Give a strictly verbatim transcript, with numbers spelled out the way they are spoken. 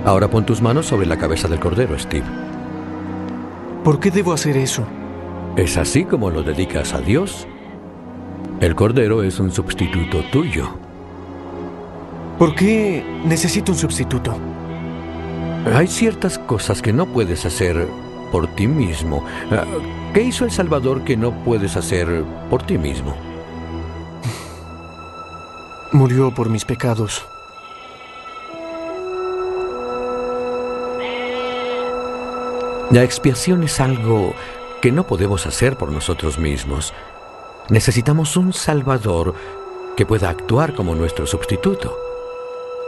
Ahora pon tus manos sobre la cabeza del cordero, Steve. ¿Por qué debo hacer eso? ¿Es así como lo dedicas a Dios? El cordero es un sustituto tuyo. ¿Por qué necesito un sustituto? Hay ciertas cosas que no puedes hacer por ti mismo. ¿Qué hizo el Salvador que no puedes hacer por ti mismo? Murió por mis pecados. La expiación es algo que no podemos hacer por nosotros mismos. Necesitamos un Salvador que pueda actuar como nuestro sustituto.